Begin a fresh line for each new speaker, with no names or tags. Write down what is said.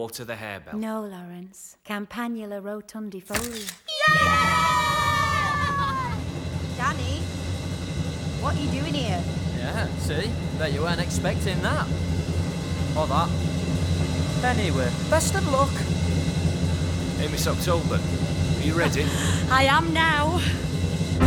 water the harebell.
No, Lawrence. Campanula rotundifolia.
Danny, what are you doing here?
Yeah, see? Bet you weren't expecting that. Or that. Anyway, best of luck.
Hey, Miss October, are you ready?
I am now.